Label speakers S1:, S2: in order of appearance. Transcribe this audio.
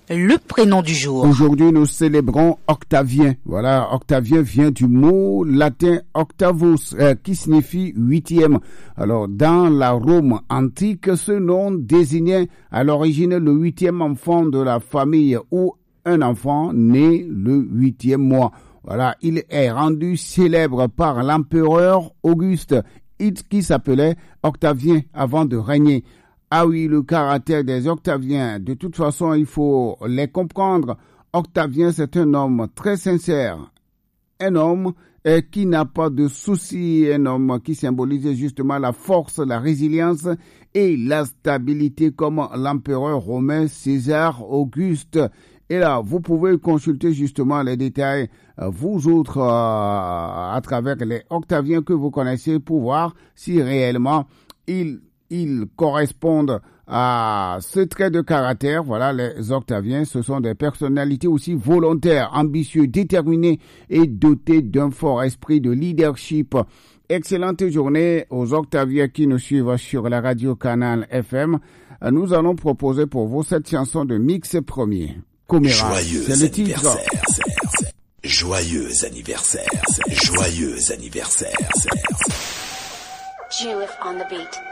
S1: le prénom du jour.
S2: Aujourd'hui, nous célébrons Octavien. Voilà, Octavien vient du mot latin octavus, qui signifie huitième. Alors, dans la Rome antique, ce nom désignait à l'origine le huitième enfant de la famille ou un enfant né le huitième mois. Voilà, il est rendu célèbre par l'empereur Auguste, qui s'appelait Octavien avant de régner. Ah oui, le caractère des Octaviens, de toute façon, il faut les comprendre. Octavien, c'est un homme très sincère, un homme qui n'a pas de soucis, un homme qui symbolise justement la force, la résilience et la stabilité comme l'empereur romain César Auguste. Et là, vous pouvez consulter justement les détails, vous autres, à travers les Octaviens que vous connaissez pour voir si réellement ils correspondent à ce trait de caractère. Voilà, les Octaviens, ce sont des personnalités aussi volontaires, ambitieux, déterminés et dotés d'un fort esprit de leadership. Excellente journée aux Octaviens qui nous suivent sur la radio Canal FM. Nous allons proposer pour vous cette chanson de Mix Premier. Coméra, c'est le titre.
S3: Joyeux anniversaire. Joyeux anniversaire.
S4: Julif on the beat.